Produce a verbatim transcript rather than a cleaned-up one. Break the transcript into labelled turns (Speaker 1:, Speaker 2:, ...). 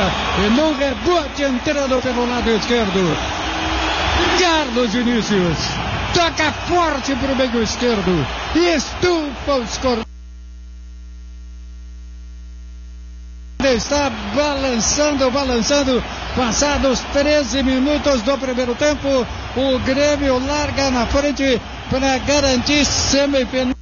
Speaker 1: e num rebote entrando pelo lado esquerdo. Carlos Vinícius toca forte para o meio esquerdo e estufa os corredores. Está balançando, balançando. Passados treze minutos do primeiro tempo, o Grêmio larga na frente para garantir semifinal.